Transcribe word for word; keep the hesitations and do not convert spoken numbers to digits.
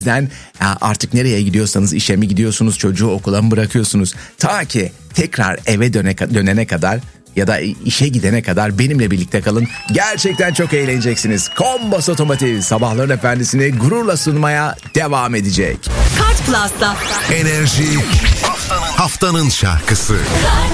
Sizden artık nereye gidiyorsanız, işe mi gidiyorsunuz, çocuğu okula mı bırakıyorsunuz? Ta ki tekrar eve döne, dönene kadar ya da işe gidene kadar benimle birlikte kalın. Gerçekten çok eğleneceksiniz. Kombos Otomotiv sabahların efendisini gururla sunmaya devam edecek. Kart Plus'ta Enerji haftanın şarkısı.